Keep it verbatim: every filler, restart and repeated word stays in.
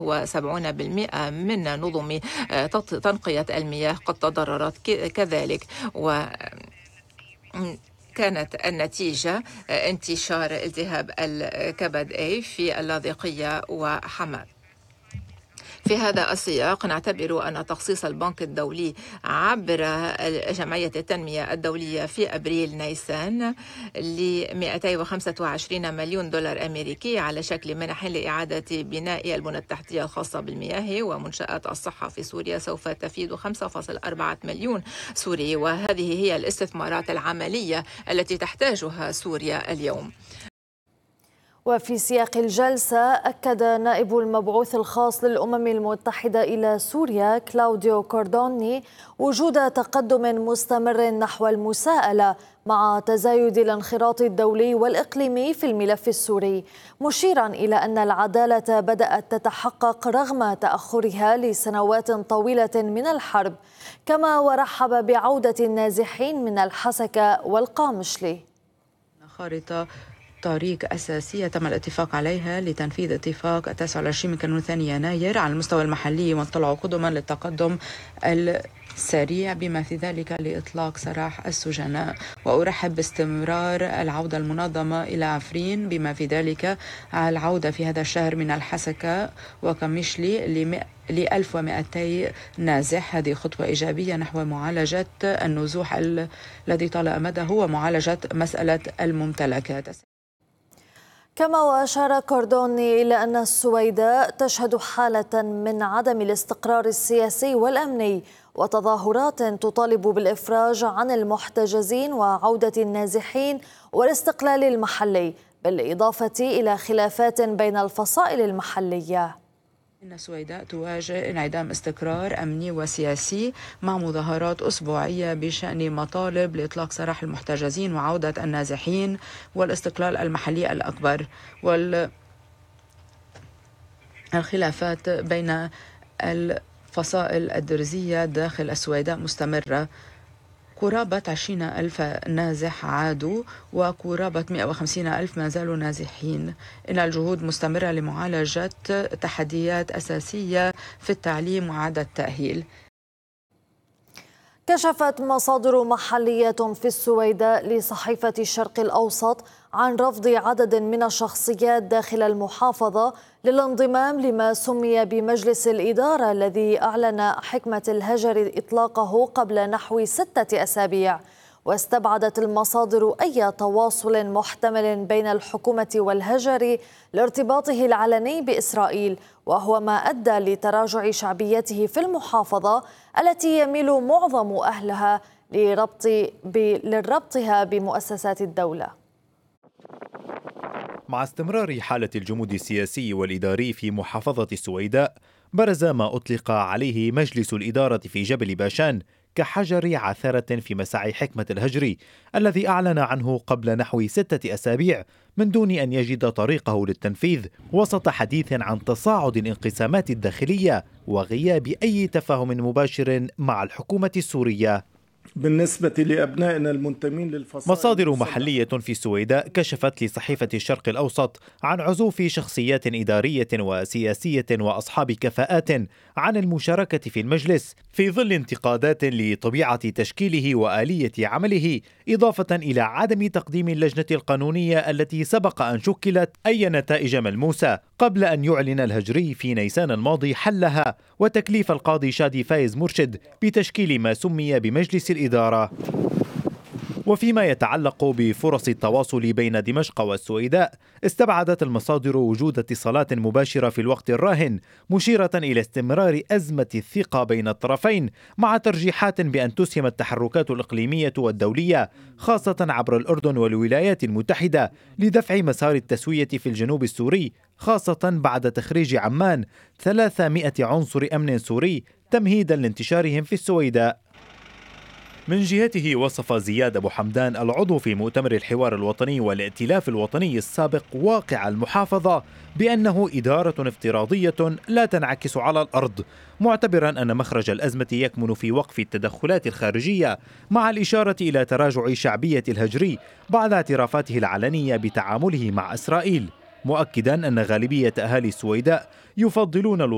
وسبعون بالمئة من نظم تنقية المياه قد تضررت كذلك. و كانت النتيجة انتشار التهاب الكبد A في اللاذقية وحماة. في هذا السياق نعتبر أن تخصيص البنك الدولي عبر جمعية التنمية الدولية في أبريل نيسان ل مئتين وخمسة وعشرين مليون دولار أمريكي على شكل منح لإعادة بناء البنى التحتية الخاصة بالمياه ومنشآت الصحة في سوريا سوف تفيد خمسة فاصلة أربعة مليون سوري، وهذه هي الاستثمارات العملية التي تحتاجها سوريا اليوم. وفي سياق الجلسة أكد نائب المبعوث الخاص للأمم المتحدة إلى سوريا كلاوديو كوردوني وجود تقدم مستمر نحو المساءلة مع تزايد الانخراط الدولي والإقليمي في الملف السوري، مشيرا إلى أن العدالة بدأت تتحقق رغم تأخرها لسنوات طويلة من الحرب، كما ورحب بعودة النازحين من الحسكة والقامشلي. خارطة طريق أساسية تم الاتفاق عليها لتنفيذ اتفاق التاسع والعشرين من كانون ثاني يناير على المستوى المحلي وانطلعوا قدما للتقدم السريع بما في ذلك لإطلاق سراح السجناء. وأرحب باستمرار العودة المنظمة إلى عفرين بما في ذلك العودة في هذا الشهر من الحسكة وكمشلي ل ألف ومئتين نازح. هذه خطوة إيجابية نحو معالجة النزوح الذي طال أمده ومعالجة مسألة الممتلكات. كما وأشار كوردوني إلى أن السويداء تشهد حالة من عدم الاستقرار السياسي والأمني وتظاهرات تطالب بالإفراج عن المحتجزين وعودة النازحين والاستقلال المحلي، بالإضافة إلى خلافات بين الفصائل المحلية. إن السويداء تواجه انعدام استقرار أمني وسياسي مع مظاهرات أسبوعية بشأن مطالب لإطلاق سراح المحتجزين وعودة النازحين والاستقلال المحلي الأكبر. والخلافات بين الفصائل الدرزية داخل السويداء مستمرة. قرابة عشرين ألف نازح عادوا وقرابة مئة وخمسين ألف ما زالوا نازحين. إن الجهود مستمرة لمعالجة تحديات أساسية في التعليم وإعادة التأهيل. كشفت مصادر محلية في السويداء لصحيفة الشرق الأوسط عن رفض عدد من الشخصيات داخل المحافظة للانضمام لما سمي بمجلس الإدارة الذي أعلن حكمة الهجر إطلاقه قبل نحو ستة أسابيع. واستبعدت المصادر أي تواصل محتمل بين الحكومة والهجر لارتباطه العلني بإسرائيل، وهو ما أدى لتراجع شعبيته في المحافظة التي يميل معظم أهلها لربط لربطها بمؤسسات الدولة. مع استمرار حالة الجمود السياسي والإداري في محافظة السويداء، برز ما أطلق عليه مجلس الإدارة في جبل باشان كحجر عثرة في مساعي حكمة الهجر الذي أعلن عنه قبل نحو ستة أسابيع من دون أن يجد طريقه للتنفيذ، وسط حديث عن تصاعد الانقسامات الداخلية وغياب أي تفاهم مباشر مع الحكومة السورية. بالنسبة لأبنائنا المنتمين للفصائل، مصادر محلية في السويداء كشفت لصحيفة الشرق الأوسط عن عزوف شخصيات إدارية وسياسية وأصحاب كفاءات عن المشاركة في المجلس في ظل انتقادات لطبيعة تشكيله وآلية عمله، إضافة إلى عدم تقديم اللجنة القانونية التي سبق أن شكلت أي نتائج ملموسة قبل أن يعلن الهجري في نيسان الماضي حلها وتكليف القاضي شادي فايز مرشد بتشكيل ما سمي بمجلس الإدارة. وفيما يتعلق بفرص التواصل بين دمشق والسويداء، استبعدت المصادر وجود اتصالات مباشرة في الوقت الراهن، مشيرة إلى استمرار أزمة الثقة بين الطرفين مع ترجيحات بأن تسهم التحركات الإقليمية والدولية خاصة عبر الأردن والولايات المتحدة لدفع مسار التسوية في الجنوب السوري، خاصة بعد تخريج عمان ثلاثمئة عنصر أمن سوري تمهيدا لانتشارهم في السويداء. من جهته وصف زياد أبو حمدان العضو في مؤتمر الحوار الوطني والائتلاف الوطني السابق واقع المحافظة بأنه إدارة افتراضية لا تنعكس على الأرض، معتبرا أن مخرج الأزمة يكمن في وقف التدخلات الخارجية مع الإشارة إلى تراجع شعبية الهجري بعد اعترافاته العلنية بتعامله مع إسرائيل، مؤكدا أن غالبية أهالي السويداء يفضلون